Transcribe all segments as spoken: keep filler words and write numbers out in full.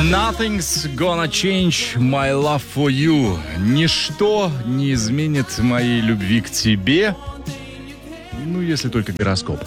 Nothing's gonna change my love for you. Ничто не изменит моей любви к тебе. Ну, если только гороскоп.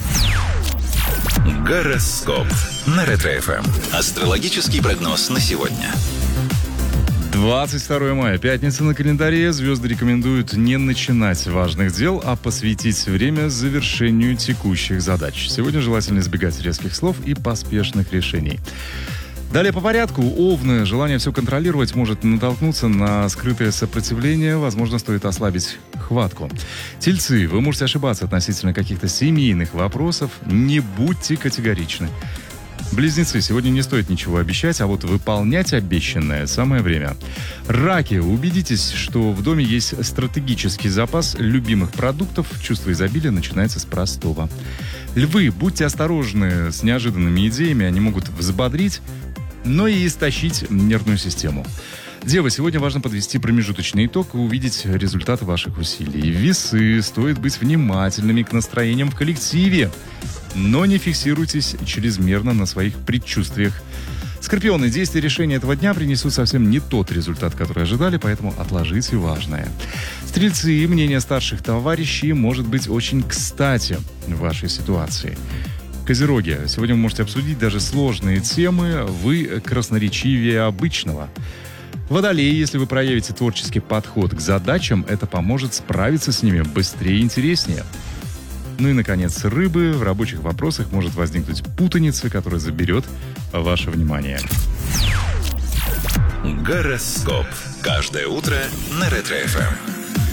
Гороскоп на Ретро-эф эм. Астрологический прогноз на сегодня. двадцать второе мая, пятница на календаре. Звезды рекомендуют не начинать важных дел, а посвятить время завершению текущих задач. Сегодня желательно избегать резких слов и поспешных решений. Далее по порядку. Овны. Желание все контролировать может натолкнуться на скрытое сопротивление. Возможно, стоит ослабить хватку. Тельцы. Вы можете ошибаться относительно каких-то семейных вопросов. Не будьте категоричны. Близнецы. Сегодня не стоит ничего обещать, а вот выполнять обещанное самое время. Раки. Убедитесь, что в доме есть стратегический запас любимых продуктов. Чувство изобилия начинается с простого. Львы. Будьте осторожны с неожиданными идеями. Они могут взбодрить, но и истощить нервную систему. Дева, сегодня важно подвести промежуточный итог и увидеть результаты ваших усилий. Весы, стоит быть внимательными к настроениям в коллективе, но не фиксируйтесь чрезмерно на своих предчувствиях. Скорпионы, действия и решения этого дня принесут совсем не тот результат, который ожидали, поэтому отложите важное. Стрельцы, мнение старших товарищей может быть очень кстати в вашей ситуации. Козероги, сегодня вы можете обсудить даже сложные темы, вы красноречивее обычного. Водолеи, если вы проявите творческий подход к задачам, это поможет справиться с ними быстрее и интереснее. Ну и, наконец, рыбы. В рабочих вопросах может возникнуть путаница, которая заберет ваше внимание. Гороскоп. Каждое утро на Ретро-эф эм.